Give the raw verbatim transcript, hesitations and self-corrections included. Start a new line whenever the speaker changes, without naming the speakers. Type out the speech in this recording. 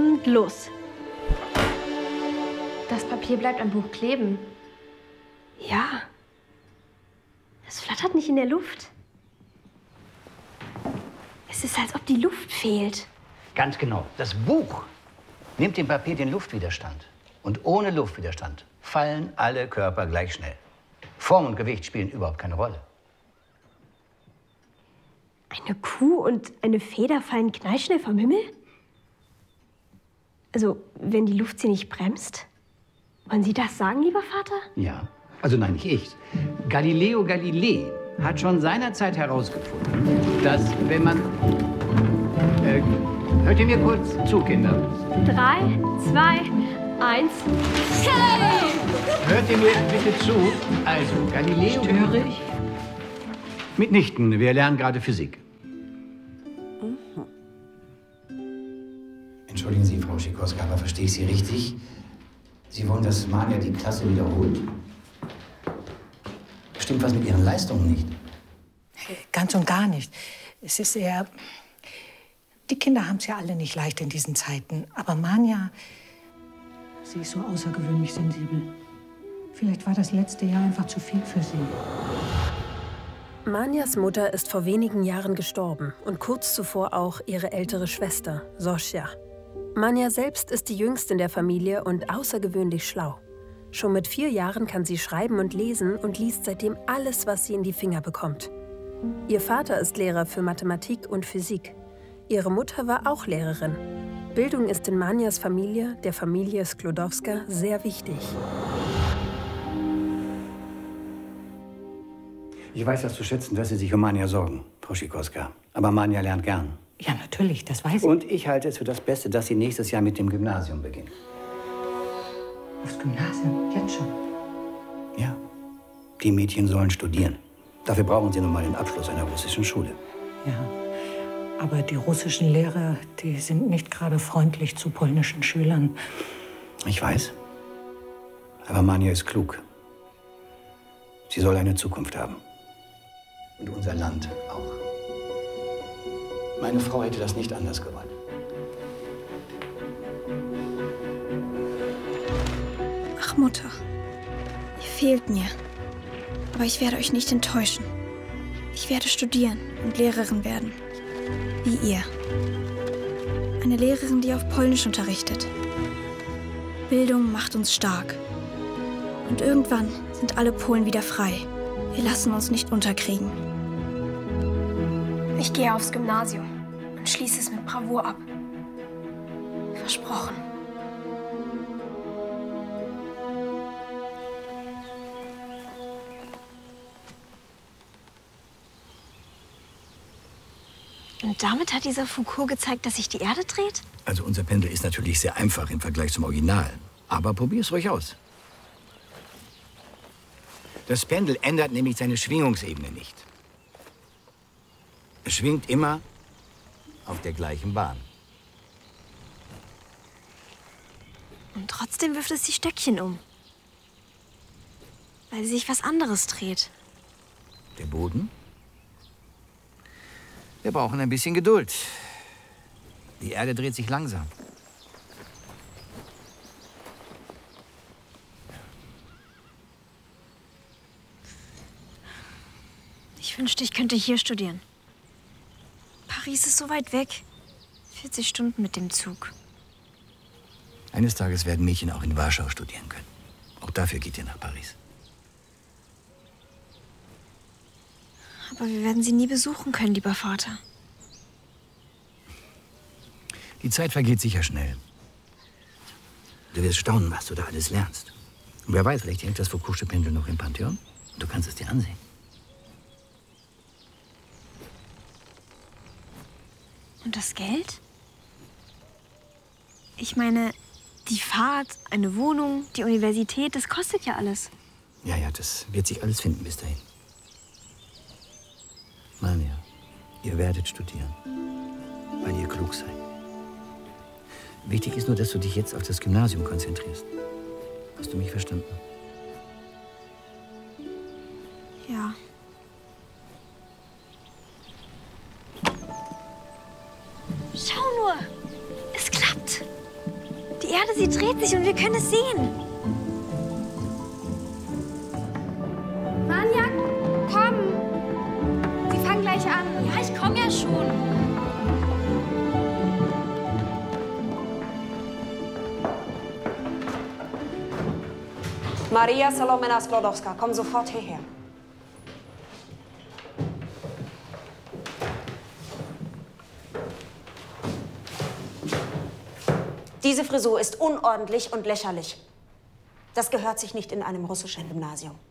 Und los.
Das Papier bleibt am Buch kleben.
Ja. Es flattert nicht in der Luft. Es ist, als ob die Luft fehlt.
Ganz genau. Das Buch nimmt dem Papier den Luftwiderstand. Und ohne Luftwiderstand fallen alle Körper gleich schnell. Form und Gewicht spielen überhaupt keine Rolle.
Eine Kuh und eine Feder fallen knallschnell vom Himmel? Also, wenn die Luft sie nicht bremst? Wollen Sie das sagen, lieber Vater?
Ja, also nein, nicht ich. Galileo Galilei hat schon seinerzeit herausgefunden, dass wenn man... Äh, hört ihr mir kurz zu, Kinder?
Drei, zwei, eins. Hey!
Hört ihr mir bitte zu? Also, Galileo... Störe ich? Mitnichten, wir lernen gerade Physik.
Entschuldigen Sie, Frau Schikorska, aber verstehe ich Sie richtig? Sie wollen, dass Manja die Klasse wiederholt? Stimmt was mit Ihren Leistungen nicht?
Ganz und gar nicht. Es ist eher... Die Kinder haben es ja alle nicht leicht in diesen Zeiten. Aber Manja, sie ist so außergewöhnlich sensibel. Vielleicht war das letzte Jahr einfach zu viel für sie.
Manjas Mutter ist vor wenigen Jahren gestorben und kurz zuvor auch ihre ältere Schwester, Zosia. Manja selbst ist die Jüngste in der Familie und außergewöhnlich schlau. Schon mit vier Jahren kann sie schreiben und lesen und liest seitdem alles, was sie in die Finger bekommt. Ihr Vater ist Lehrer für Mathematik und Physik. Ihre Mutter war auch Lehrerin. Bildung ist in Manjas Familie, der Familie Sklodowska, sehr wichtig.
Ich weiß das zu schätzen, dass Sie sich um Manja sorgen, Frau Schikorska. Aber Manja lernt gern.
Ja, natürlich, das weiß ich.
Und ich halte es für das Beste, dass sie nächstes Jahr mit dem Gymnasium beginnt.
Aufs Gymnasium? Jetzt schon?
Ja. Die Mädchen sollen studieren. Dafür brauchen sie nun mal den Abschluss einer russischen Schule.
Ja. Aber die russischen Lehrer, die sind nicht gerade freundlich zu polnischen Schülern.
Ich weiß. Aber Manja ist klug. Sie soll eine Zukunft haben. Und unser Land auch. Meine Frau hätte das nicht anders gewollt.
Ach, Mutter, ihr fehlt mir. Aber ich werde euch nicht enttäuschen. Ich werde studieren und Lehrerin werden. Wie ihr. Eine Lehrerin, die auf Polnisch unterrichtet. Bildung macht uns stark. Und irgendwann sind alle Polen wieder frei. Wir lassen uns nicht unterkriegen. Ich gehe aufs Gymnasium und schließe es mit Bravour ab. Versprochen.
Und damit hat dieser Foucault gezeigt, dass sich die Erde dreht?
Also unser Pendel ist natürlich sehr einfach im Vergleich zum Original. Aber probier's ruhig aus. Das Pendel ändert nämlich seine Schwingungsebene nicht. Es schwingt immer auf der gleichen Bahn.
Und trotzdem wirft es die Stöckchen um. Weil sich was anderes dreht.
Der Boden? Wir brauchen ein bisschen Geduld. Die Erde dreht sich langsam.
Ich wünschte, ich könnte hier studieren. Paris ist so weit weg. vierzig Stunden mit dem Zug.
Eines Tages werden Mädchen auch in Warschau studieren können. Auch dafür geht ihr nach Paris.
Aber wir werden sie nie besuchen können, lieber Vater.
Die Zeit vergeht sicher schnell. Du wirst staunen, was du da alles lernst. Und wer weiß, vielleicht hängt das Foucault'sche Pendel noch im Pantheon. Und du kannst es dir ansehen.
Und das Geld? Ich meine, die Fahrt, eine Wohnung, die Universität, das kostet ja alles.
Ja, ja, das wird sich alles finden bis dahin. Manja, ihr werdet studieren, weil ihr klug seid. Wichtig ist nur, dass du dich jetzt auf das Gymnasium konzentrierst. Hast du mich verstanden?
Ja.
Schau nur, es klappt.
Die Erde, sie dreht sich und wir können es sehen.
Manja, komm! Sie fangen gleich an.
Ja, ich komme ja schon.
Maria Salomena Sklodowska, komm sofort hierher. Diese Frisur ist unordentlich und lächerlich. Das gehört sich nicht in einem russischen Gymnasium.